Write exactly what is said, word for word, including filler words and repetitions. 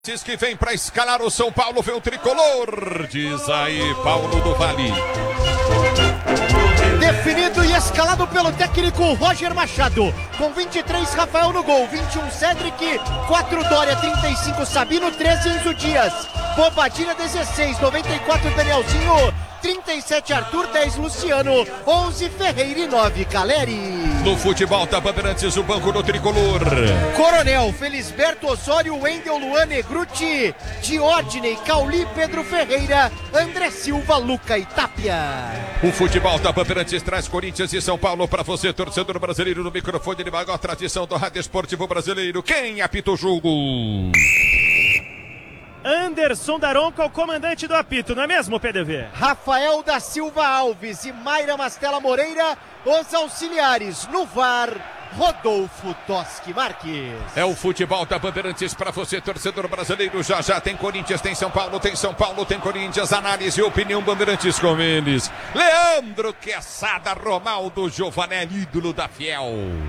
Diz que vem para escalar o São Paulo, vê o tricolor. Diz aí, Paulo do Vale. Definido e escalado pelo técnico Roger Machado. Com vinte e três, Rafael no gol. vinte e um, Cedric. quatro, Dória. trinta e cinco, Sabino. treze, Enzo Dias. Bobadilha, dezesseis. noventa e quatro, Danielzinho. trinta e sete, Arthur. dez, Luciano. onze, Ferreira e nove, Caleri. No futebol da Bandeirantes, o banco do tricolor. Coronel, Felisberto, Osório, Wendel, Luan, Negruti, Diódney, Cauli, Pedro Ferreira, André Silva, Luca e Tapia. O futebol da Bandeirantes traz Corinthians e São Paulo para você, torcedor brasileiro, no microfone de maior tradição do rádio esportivo brasileiro. Quem apita o jogo? Anderson Daronco, o comandante do apito, não é mesmo, P D V? Rafael da Silva Alves e Mayra Mastella Moreira, os auxiliares. No V A R, Rodolfo Toschi Marques. É o futebol da Bandeirantes para você, torcedor brasileiro. Já já tem Corinthians, tem São Paulo, tem São Paulo, tem Corinthians. Análise e opinião Bandeirantes com eles. Leandro Quesada, Romaldo Giovanelli, ídolo da Fiel.